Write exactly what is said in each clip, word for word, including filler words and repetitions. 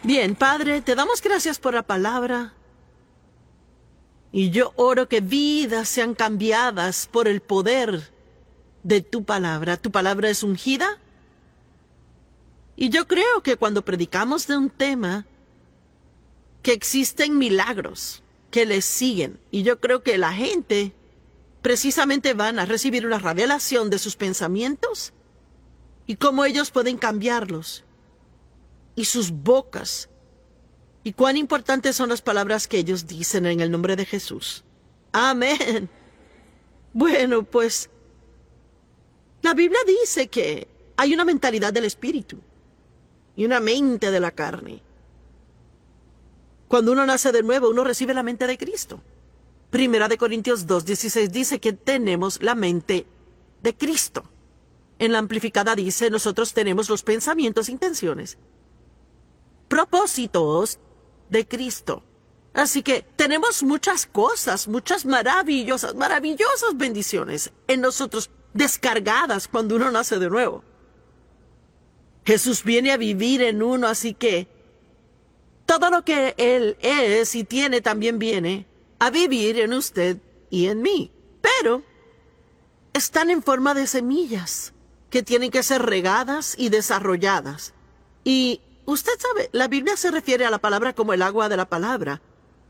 Bien, Padre, te damos gracias por la palabra. Y yo oro que vidas sean cambiadas por el poder de tu palabra. Tu palabra es ungida. Y yo creo que cuando predicamos de un tema, que existen milagros que les siguen. Y yo creo que la gente precisamente van a recibir una revelación de sus pensamientos y cómo ellos pueden cambiarlos. Y sus bocas. Y cuán importantes son las palabras que ellos dicen en el nombre de Jesús. Amén. Bueno, pues, la Biblia dice que hay una mentalidad del espíritu y una mente de la carne. Cuando uno nace de nuevo, uno recibe la mente de Cristo. Primera de Corintios dos dieciséis dice que tenemos la mente de Cristo. En la amplificada dice, nosotros tenemos los pensamientos, intenciones, propósitos de Cristo. Así que tenemos muchas cosas, muchas maravillosas, maravillosas bendiciones en nosotros descargadas cuando uno nace de nuevo. Jesús viene a vivir en uno, así que todo lo que Él es y tiene también viene a vivir en usted y en mí. Pero están en forma de semillas que tienen que ser regadas y desarrolladas. Y usted sabe, la Biblia se refiere a la palabra como el agua de la palabra.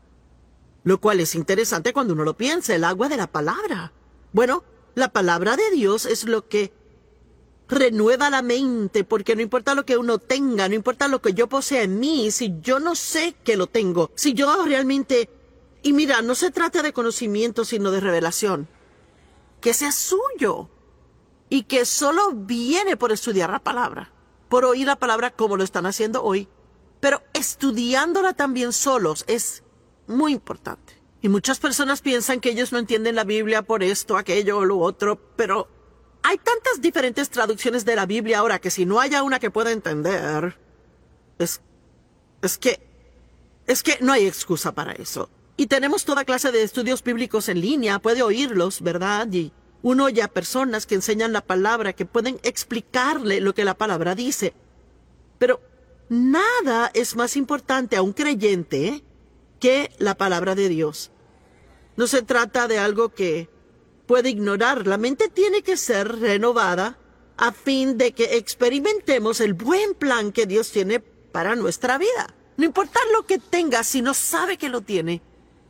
Lo cual es interesante cuando uno lo piensa, el agua de la palabra. Bueno, la palabra de Dios es lo que renueva la mente, porque no importa lo que uno tenga, no importa lo que yo posea en mí, si yo no sé que lo tengo, si yo realmente... Y mira, no se trata de conocimiento, sino de revelación. Que sea suyo. Y que solo viene por estudiar la palabra. Por oír la palabra como lo están haciendo hoy. Pero estudiándola también solos es muy importante. Y muchas personas piensan que ellos no entienden la Biblia por esto, aquello o lo otro. Pero hay tantas diferentes traducciones de la Biblia ahora que si no haya una que pueda entender... Es, es que... Es que no hay excusa para eso. Y tenemos toda clase de estudios bíblicos en línea, puede oírlos, ¿verdad? Y uno oye a personas que enseñan la palabra, que pueden explicarle lo que la palabra dice. Pero nada es más importante a un creyente que la palabra de Dios. No se trata de algo que puede ignorar. La mente tiene que ser renovada a fin de que experimentemos el buen plan que Dios tiene para nuestra vida. No importa lo que tenga, si no sabe que lo tiene,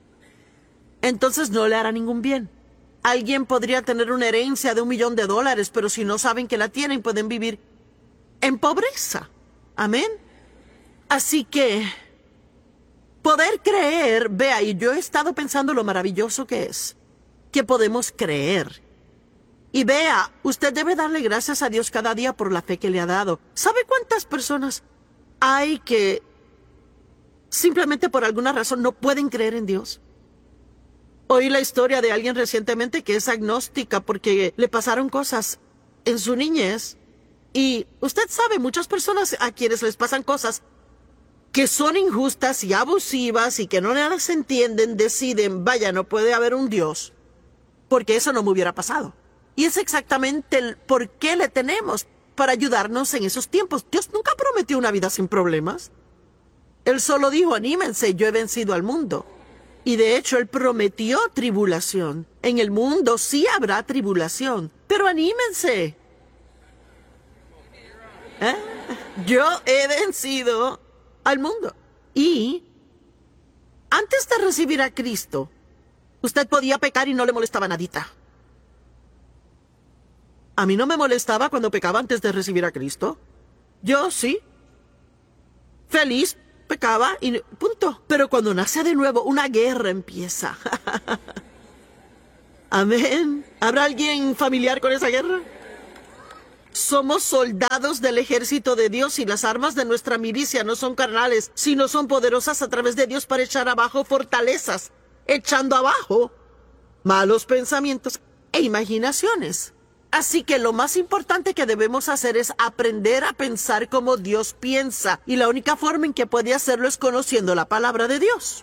entonces no le hará ningún bien. Alguien podría tener una herencia de un millón de dólares, pero si no saben que la tienen, pueden vivir en pobreza. Amén. Así que, poder creer, vea, y yo he estado pensando lo maravilloso que es, que podemos creer. Y vea, usted debe darle gracias a Dios cada día por la fe que le ha dado. ¿Sabe cuántas personas hay que simplemente por alguna razón no pueden creer en Dios? Oí la historia de alguien recientemente que es agnóstica porque le pasaron cosas en su niñez. Y usted sabe, muchas personas a quienes les pasan cosas que son injustas y abusivas y que no las entienden, deciden, vaya, no puede haber un Dios, porque eso no me hubiera pasado. Y es exactamente el por qué le tenemos, para ayudarnos en esos tiempos. Dios nunca prometió una vida sin problemas. Él solo dijo, anímense, yo he vencido al mundo. Y de hecho, Él prometió tribulación. En el mundo sí habrá tribulación, pero anímense. ¿Eh? Yo he vencido al mundo. Y antes de recibir a Cristo, usted podía pecar y no le molestaba nadita. A mí no me molestaba cuando pecaba antes de recibir a Cristo. Yo sí. Feliz. Pecaba y punto. Pero cuando nace de nuevo, una guerra empieza. Amén. ¿Habrá alguien familiar con esa guerra? Somos soldados del ejército de Dios y las armas de nuestra milicia no son carnales, sino son poderosas a través de Dios para echar abajo fortalezas, echando abajo malos pensamientos e imaginaciones. Así que lo más importante que debemos hacer es aprender a pensar como Dios piensa. Y la única forma en que puede hacerlo es conociendo la palabra de Dios.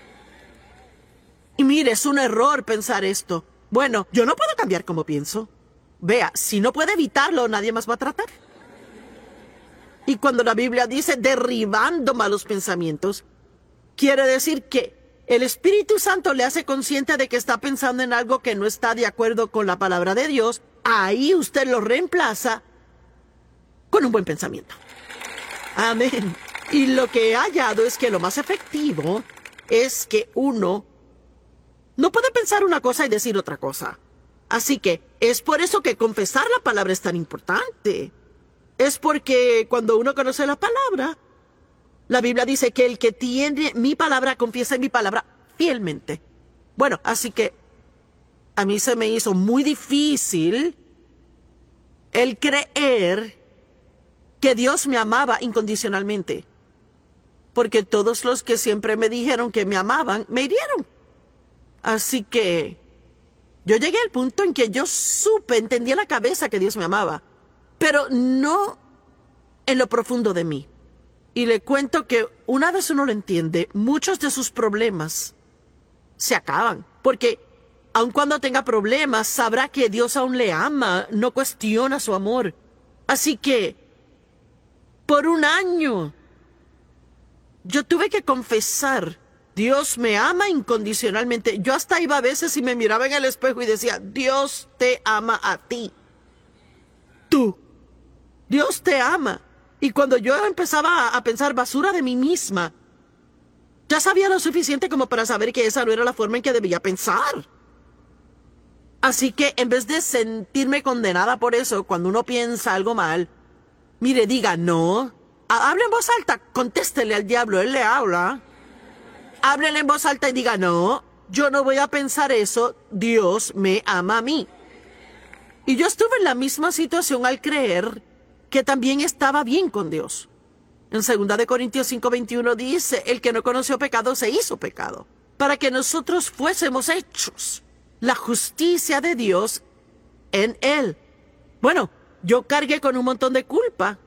Y mire, es un error pensar esto. Bueno, yo no puedo cambiar cómo pienso. Vea, si no puede evitarlo, nadie más va a tratar. Y cuando la Biblia dice derribando malos pensamientos, quiere decir que el Espíritu Santo le hace consciente de que está pensando en algo que no está de acuerdo con la palabra de Dios. Ahí usted lo reemplaza con un buen pensamiento. Amén. Y lo que he hallado es que lo más efectivo es que uno no puede pensar una cosa y decir otra cosa. Así que es por eso que confesar la palabra es tan importante. Es porque cuando uno conoce la palabra, la Biblia dice que el que tiene mi palabra confiesa mi palabra fielmente. Bueno, así que a mí se me hizo muy difícil el creer que Dios me amaba incondicionalmente. Porque todos los que siempre me dijeron que me amaban, me hirieron. Así que yo llegué al punto en que yo supe, entendí en la cabeza que Dios me amaba, pero no en lo profundo de mí. Y le cuento que una vez uno lo entiende, muchos de sus problemas se acaban. Porque aun cuando tenga problemas, sabrá que Dios aún le ama, no cuestiona su amor. Así que, por un año, yo tuve que confesar, Dios me ama incondicionalmente. Yo hasta iba a veces y me miraba en el espejo y decía, Dios te ama a ti. Tú. Dios te ama. Y cuando yo empezaba a pensar basura de mí misma, ya sabía lo suficiente como para saber que esa no era la forma en que debía pensar. Así que en vez de sentirme condenada por eso, cuando uno piensa algo mal, mire, diga no. Hable en voz alta, contéstele al diablo, él le habla. Háblele en voz alta y diga no, yo no voy a pensar eso, Dios me ama a mí. Y yo estuve en la misma situación al creer que también estaba bien con Dios. En segunda de Corintios cinco veintiuno dice, el que no conoció pecado se hizo pecado, para que nosotros fuésemos hechos la justicia de Dios en él. Bueno, yo cargué con un montón de culpa,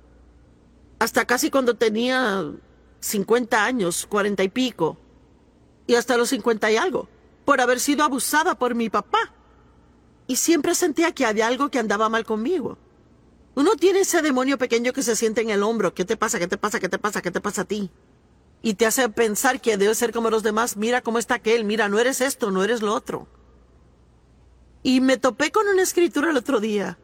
hasta casi cuando tenía cincuenta años, cuarenta y pico, y hasta los cincuenta y algo, por haber sido abusada por mi papá. Y siempre sentía que había algo que andaba mal conmigo. Uno tiene ese demonio pequeño que se siente en el hombro. ¿Qué te pasa? ¿Qué te pasa? ¿Qué te pasa? ¿Qué te pasa a ti? Y te hace pensar que debes ser como los demás. Mira cómo está aquel. Mira, no eres esto, no eres lo otro. Y me topé con una escritura el otro día.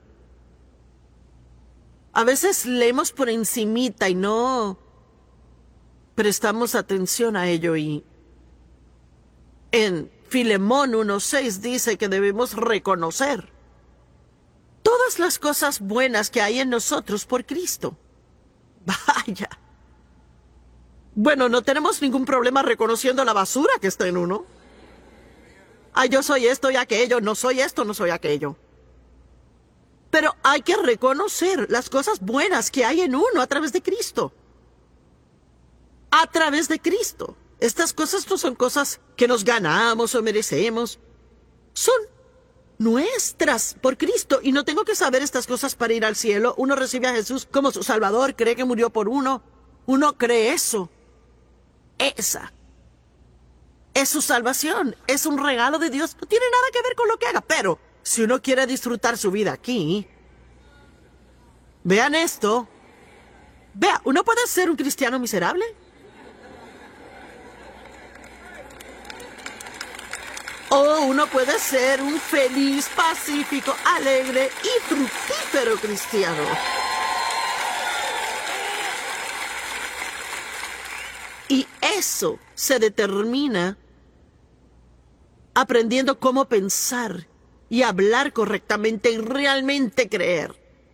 A veces leemos por encimita y no prestamos atención a ello. Y en Filemón uno seis dice que debemos reconocer todas las cosas buenas que hay en nosotros por Cristo. Vaya. Bueno, no tenemos ningún problema reconociendo la basura que está en uno. Ay, yo soy esto y aquello, no soy esto, no soy aquello. Pero hay que reconocer las cosas buenas que hay en uno a través de Cristo. A través de Cristo. Estas cosas no son cosas que nos ganamos o merecemos. Son nuestras por Cristo. Y no tengo que saber estas cosas para ir al cielo. Uno recibe a Jesús como su Salvador, cree que murió por uno. Uno cree eso. Esa es su salvación. Es un regalo de Dios. No tiene nada que ver con lo que haga. Pero si uno quiere disfrutar su vida aquí, vean esto. Vea, uno puede ser un cristiano miserable. O uno puede ser un feliz, pacífico, alegre y fructífero cristiano. Y eso se determina aprendiendo cómo pensar y hablar correctamente y realmente creer.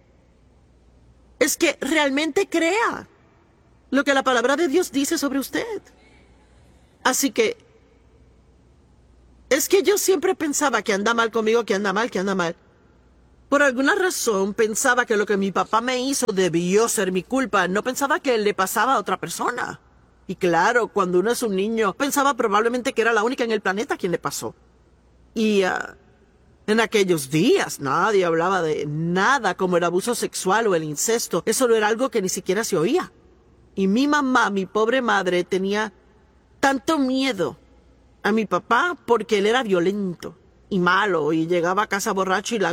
Es que realmente crea lo que la palabra de Dios dice sobre usted. Así que es que yo siempre pensaba que anda mal conmigo, que anda mal, que anda mal. Por alguna razón pensaba que lo que mi papá me hizo debió ser mi culpa. No pensaba que le pasaba a otra persona. Y claro, cuando uno es un niño, pensaba probablemente que era la única en el planeta a quien le pasó. Y uh, en aquellos días nadie hablaba de nada como el abuso sexual o el incesto. Eso no era algo que ni siquiera se oía. Y mi mamá, mi pobre madre, tenía tanto miedo a mi papá porque él era violento y malo y llegaba a casa borracho y la